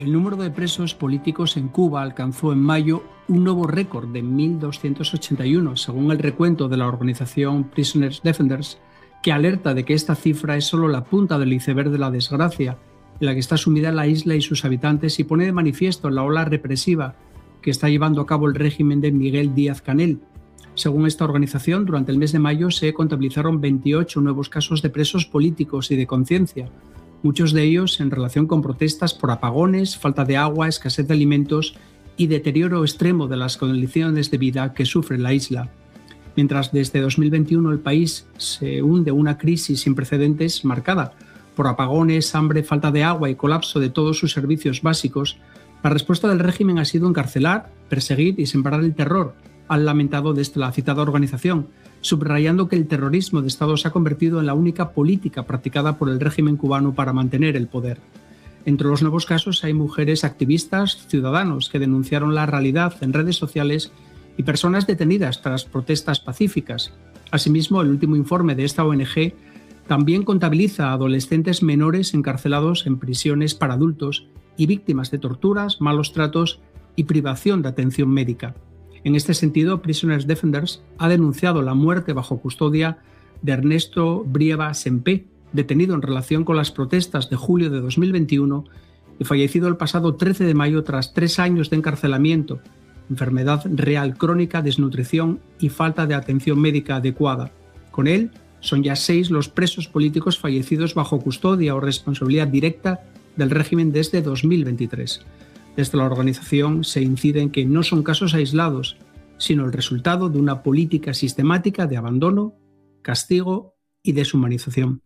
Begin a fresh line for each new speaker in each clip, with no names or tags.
El número de presos políticos en Cuba alcanzó en mayo un nuevo récord de 1.281, según el recuento de la organización Prisoners Defenders, que alerta de que esta cifra es solo la punta del iceberg de la desgracia en la que está sumida la isla y sus habitantes, y pone de manifiesto la ola represiva que está llevando a cabo el régimen de Miguel Díaz-Canel. Según esta organización, durante el mes de mayo se contabilizaron 28 nuevos casos de presos políticos y de conciencia, muchos de ellos en relación con protestas por apagones, falta de agua, escasez de alimentos y deterioro extremo de las condiciones de vida que sufre la isla. Mientras desde 2021 el país se hunde en una crisis sin precedentes marcada por apagones, hambre, falta de agua y colapso de todos sus servicios básicos, la respuesta del régimen ha sido encarcelar, perseguir y sembrar el terror, han lamentado desde la citada organización, subrayando que el terrorismo de Estado se ha convertido en la única política practicada por el régimen cubano para mantener el poder. Entre los nuevos casos hay mujeres activistas, ciudadanos que denunciaron la realidad en redes sociales y personas detenidas tras protestas pacíficas. Asimismo, el último informe de esta ONG también contabiliza a adolescentes menores encarcelados en prisiones para adultos y víctimas de torturas, malos tratos y privación de atención médica. En este sentido, Prisoners Defenders ha denunciado la muerte bajo custodia de Ernesto Brieva Sempé, detenido en relación con las protestas de julio de 2021 y fallecido el pasado 13 de mayo tras 3 años de encarcelamiento, enfermedad real crónica, desnutrición y falta de atención médica adecuada. Con él, son ya 6 los presos políticos fallecidos bajo custodia o responsabilidad directa del régimen desde 2023. Desde la organización se incide en que no son casos aislados, sino el resultado de una política sistemática de abandono, castigo y deshumanización.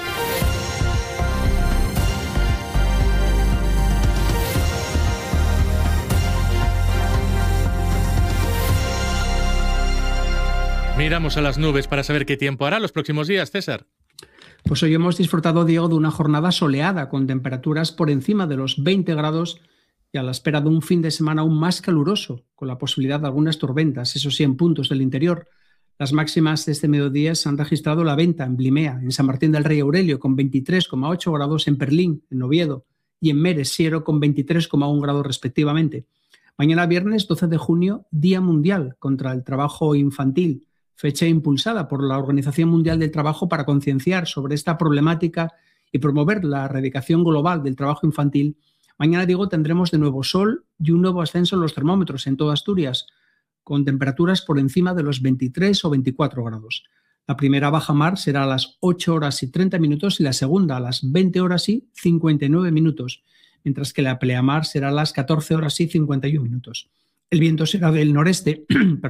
Miramos a las nubes para saber qué tiempo hará los próximos días, César.
Pues hoy hemos disfrutado, Diego, de una jornada soleada con temperaturas por encima de los 20 grados y a la espera de un fin de semana aún más caluroso, con la posibilidad de algunas tormentas, eso sí, en puntos del interior. Las máximas de este mediodía se han registrado en La Venta, en Blimea, en San Martín del Rey Aurelio, con 23,8 grados, en Perlín, en Oviedo, y en Meres, Siero, con 23,1 grados respectivamente. Mañana viernes 12 de junio, Día Mundial contra el Trabajo Infantil, fecha impulsada por la Organización Mundial del Trabajo para concienciar sobre esta problemática y promover la erradicación global del trabajo infantil. Mañana, digo, tendremos de nuevo sol y un nuevo ascenso en los termómetros en toda Asturias, con temperaturas por encima de los 23 o 24 grados. La primera bajamar será a las 8 horas y 30 minutos y la segunda a las 20 horas y 59 minutos, mientras que la pleamar será a las 14 horas y 51 minutos. El viento será del noreste,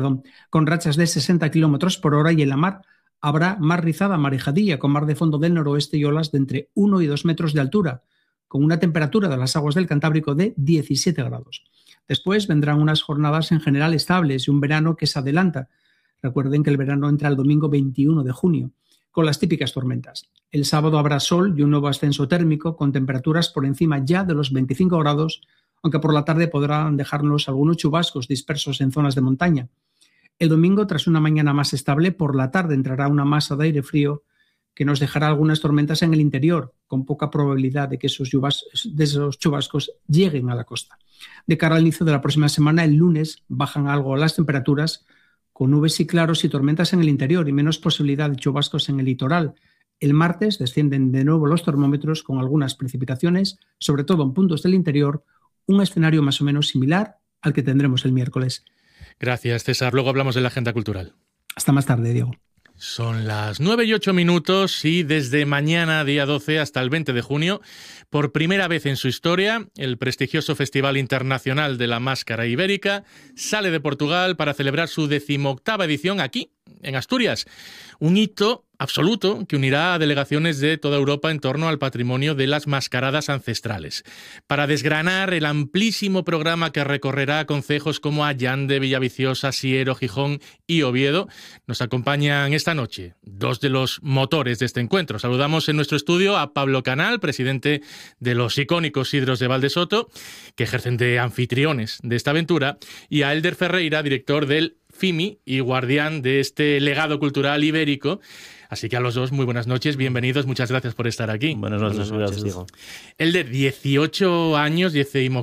con rachas de 60 km por hora, y en la mar habrá mar rizada, marejadilla, con mar de fondo del noroeste y olas de entre 1 y 2 metros de altura, con una temperatura de las aguas del Cantábrico de 17 grados. Después vendrán unas jornadas en general estables y un verano que se adelanta. Recuerden que el verano entra el domingo 21 de junio, con las típicas tormentas. El sábado habrá sol y un nuevo ascenso térmico, con temperaturas por encima ya de los 25 grados, aunque por la tarde podrán dejarnos algunos chubascos dispersos en zonas de montaña. El domingo, tras una mañana más estable, por la tarde entrará una masa de aire frío que nos dejará algunas tormentas en el interior, con poca probabilidad de que esos chubascos lleguen a la costa. De cara al inicio de la próxima semana, el lunes, bajan algo las temperaturas, con nubes y claros y tormentas en el interior y menos posibilidad de chubascos en el litoral. El martes descienden de nuevo los termómetros con algunas precipitaciones, sobre todo en puntos del interior, un escenario más o menos similar al que tendremos el miércoles.
Gracias, César. Luego hablamos de la agenda cultural.
Hasta más tarde, Diego.
Son las 9:08 y desde mañana, día 12, hasta el 20 de junio, por primera vez en su historia, el prestigioso Festival Internacional de la Máscara Ibérica sale de Portugal para celebrar su 18ª edición aquí, en Asturias. Un hito absoluto que unirá a delegaciones de toda Europa en torno al patrimonio de las mascaradas ancestrales. Para desgranar el amplísimo programa que recorrerá concejos como Allande, Villaviciosa, Siero, Gijón y Oviedo, nos acompañan esta noche 2 de los motores de este encuentro. Saludamos en nuestro estudio a Pablo Canal, presidente de los icónicos Sidros de Valdesoto, que ejercen de anfitriones de esta aventura, y a Elder Ferreira, director del FIMI y guardián de este legado cultural ibérico, Así que a los dos, muy buenas noches, bienvenidos, muchas gracias por estar aquí.
Buenas noches, Diego.
El de 18 años,